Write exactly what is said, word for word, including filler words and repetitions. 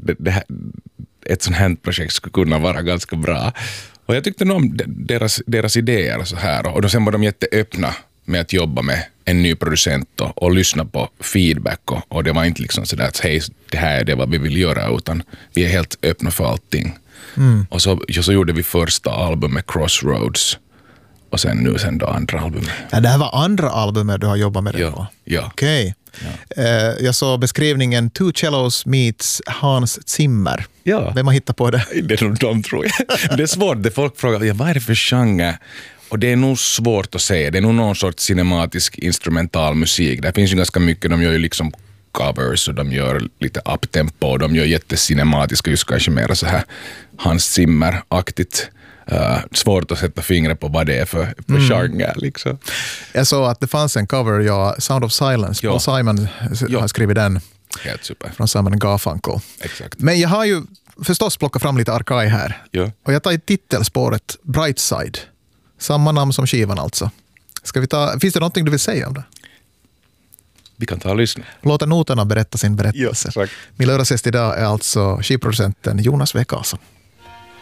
det, det här, ett sånt här projekt skulle kunna vara ganska bra. Och jag tyckte nog om deras, deras idéer så här. Och då sen var de jätteöppna med att jobba med en ny producent och, och lyssna på feedback. Och, och det var inte liksom sådär att hej, det här är det vad vi vill göra, utan vi är helt öppna för allting. Mm. Och så, så gjorde vi första albumet Crossroads. Och sen nu sen då andra albumet. Ja, det här var andra albumet du har jobbat med det ja, på? Ja. Okej. Okay. Ja. Jag såg beskrivningen Two Cellos meets Hans Zimmer. Ja. Vem har hittat på det? Det är nog de, tror jag. Det är svårt. Det folk frågar, ja, vad är det för genre? Och det är nog svårt att säga. Det är nog någon sorts cinematisk instrumental musik. Det finns ju ganska mycket. De gör ju liksom covers och de gör lite uptempo och de gör jättecinematiska, just kanske mer så här Hans Zimmer-aktigt. Uh, svårt att sätta fingret på vad det är för, för mm. genre. Liksom. Jag såg att det fanns en cover, ja, Sound of Silence. Ja. Paul Simon ja. har skrivit den. Helt super. Från Simon Garfunkel. Exakt. Men jag har ju förstås plockat fram lite arkaj här. Ja. Och jag tar i titelspåret Brightside. Samma namn som skivan alltså. Ska vi ta, finns det någonting du vill säga om det? Vi kan ta och lyssna. Låta noterna berätta sin berättelse. Ja, min lördagsgäst idag är alltså skivproducenten Jonas W. Karlsson.